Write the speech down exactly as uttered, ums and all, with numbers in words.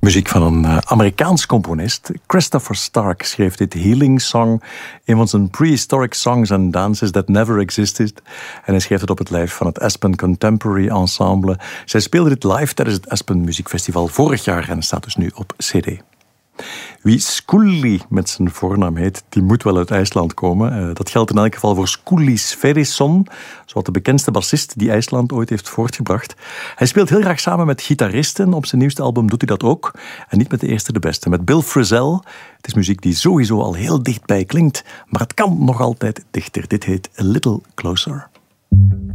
Muziek van een uh, Amerikaans componist. Christopher Stark schreef dit Healing Song, een van zijn prehistoric songs and dances that never existed. En hij schreef het op het lijf van het Aspen Contemporary Ensemble. Zij speelden dit live tijdens het Aspen Muziekfestival vorig jaar en staat dus nu op C D. Wie Skulli met zijn voornaam heet, die moet wel uit IJsland komen. Uh, dat geldt in elk geval voor Skulli Sverrisson, zowat de bekendste bassist die IJsland ooit heeft voortgebracht. Hij speelt heel graag samen met gitaristen. Op zijn nieuwste album doet hij dat ook. En niet met de eerste de beste, met Bill Frisell. Het is muziek die sowieso al heel dichtbij klinkt, maar het kan nog altijd dichter. Dit heet A Little Closer.